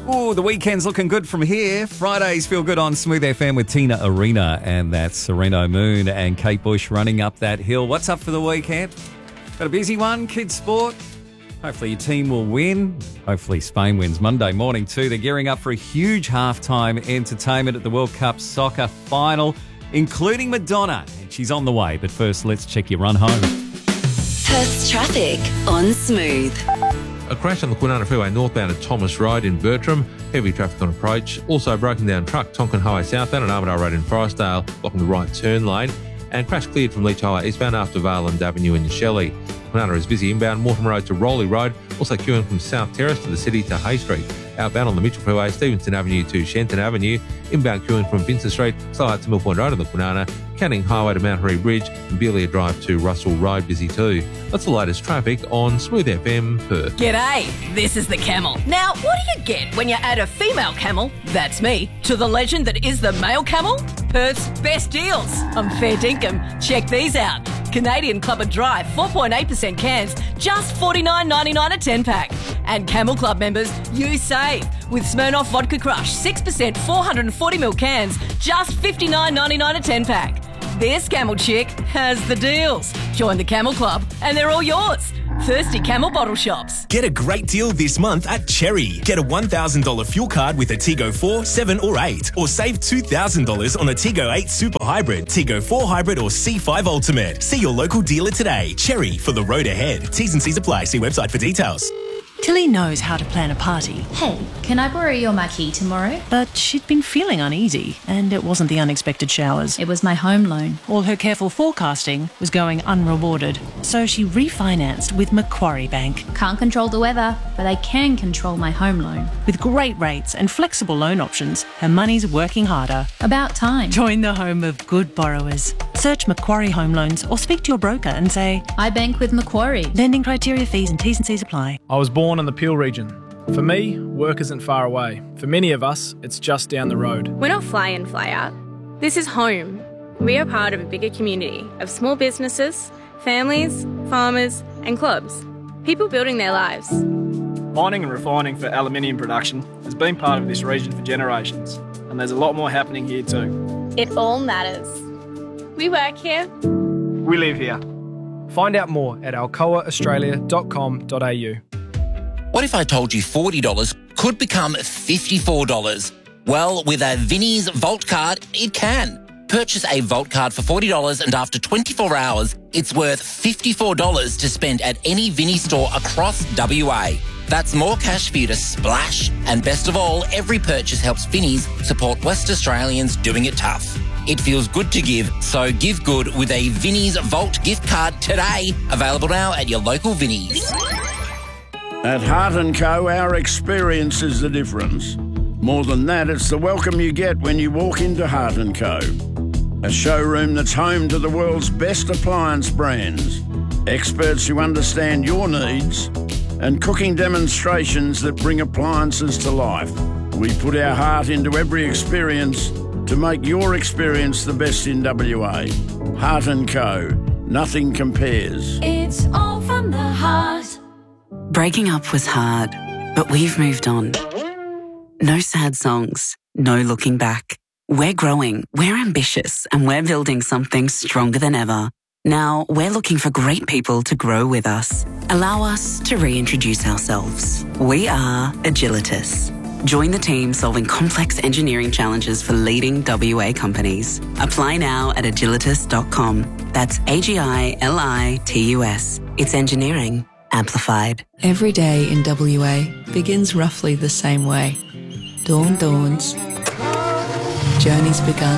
Ooh, the weekend's looking good from here. Fridays feel good on Smooth FM with Tina Arena, and that's Sereno Moon and Kate Bush running up that hill. What's up for the weekend? Got a busy one, kids sport. Hopefully your team will win. Hopefully Spain wins Monday morning too. They're gearing up for a huge halftime entertainment at the World Cup soccer final, including Madonna. And she's on the way. But first, let's check your run home. Perth's traffic on Smooth. A crash on the Kwinana Freeway northbound at Thomas Road in Bertram. Heavy traffic on approach. Also a broken down truck, Tonkin Highway southbound and Armadale Road in Forestdale, blocking the right turn lane. And crash cleared from Leach Highway eastbound after Valand Avenue in Shelley. Kwinana is busy inbound Mortimer Road to Rowley Road. Also queuing from South Terrace to the city to Hay Street. Outbound on the Mitchell Freeway, Stevenson Avenue to Shenton Avenue. Inbound queuing from Vincent Street, slow out to Mill Point Road on the Kwinana. Canning Highway to Mount Harry Bridge and Beelia Drive to Russell Road, busy too. That's the latest traffic on Smooth FM Perth. G'day, this is the Camel. Now, what do you get when you add a female camel, that's me, to the legend that is the male camel? Perth's best deals. I'm fair dinkum. Check these out. Canadian Clubber Dry 4.8% cans, just $49.99 a 10-pack. And Camel Club members, you save with Smirnoff Vodka Crush 6% 440ml cans, just $59.99 a 10-pack. This Camel chick has the deals. Join the Camel Club and they're all yours. Thirsty Camel bottle shops. Get a great deal this month at Cherry. Get a $1,000 fuel card with a Tigo 4, 7 or 8. Or save $2,000 on a Tigo 8 Super Hybrid, Tigo 4 Hybrid or C5 Ultimate. See your local dealer today. Cherry, for the road ahead. T's and C's apply. See website for details. Tilly knows how to plan a party. Hey, can I borrow your marquee tomorrow? But she'd been feeling uneasy, and it wasn't the unexpected showers. It was my home loan. All her careful forecasting was going unrewarded, so she refinanced with Macquarie Bank. Can't control the weather, but I can control my home loan. With great rates and flexible loan options, her money's working harder. About time. Join the home of good borrowers. Search Macquarie Home Loans or speak to your broker and say, I bank with Macquarie. Lending criteria, fees and T's and C's apply. I was born in the Peel region. For me, work isn't far away. For many of us, it's just down the road. We're not fly in, fly out. This is home. We are part of a bigger community of small businesses, families, farmers and clubs. People building their lives. Mining and refining for aluminium production has been part of this region for generations, and there's a lot more happening here too. It all matters. We work here. We live here. Find out more at alcoaaustralia.com.au. What if I told you $40 could become $54? Well, with a Vinnie's Vault card, it can. Purchase a Vault card for $40 and after 24 hours, it's worth $54 to spend at any Vinnie store across WA. That's more cash for you to splash. And best of all, every purchase helps Vinnie's support West Australians doing it tough. It feels good to give, so give good with a Vinnie's Vault gift card today. Available now at your local Vinnie's. At Heart & Co, our experience is the difference. More than that, it's the welcome you get when you walk into Heart & Co. A showroom that's home to the world's best appliance brands, experts who understand your needs, and cooking demonstrations that bring appliances to life. We put our heart into every experience to make your experience the best in WA. Heart & Co. Nothing compares. It's all from the heart. Breaking up was hard, but we've moved on. No sad songs, no looking back. We're growing, we're ambitious, and we're building something stronger than ever. Now, we're looking for great people to grow with us. Allow us to reintroduce ourselves. We are Agilitas. Join the team solving complex engineering challenges for leading WA companies. Apply now at agilitas.com. That's AGILITUS. It's engineering amplified. Every day in WA begins roughly the same way. Dawn dawns. Journey's begun.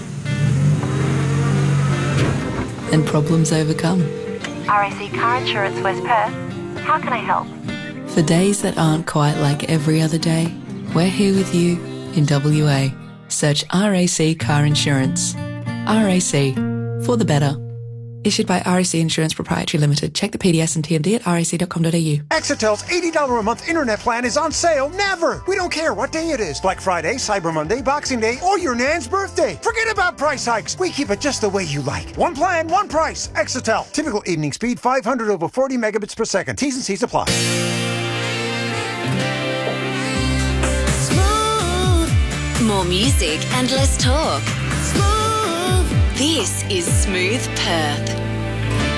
And problems overcome. RAC Car Insurance West Perth. How can I help? For days that aren't quite like every other day, we're here with you in WA. Search RAC Car Insurance. RAC, for the better. Issued by RAC Insurance Proprietary Limited. Check the PDS and TMD at rac.com.au. Exetel's $80 a month internet plan is on sale never. We don't care what day it is. Black Friday, Cyber Monday, Boxing Day, or your nan's birthday. Forget about price hikes. We keep it just the way you like. One plan, one price. Exetel. Typical evening speed 500 over 40 megabits per second. T's and C's apply. More music and less talk. This is Smooth Perth.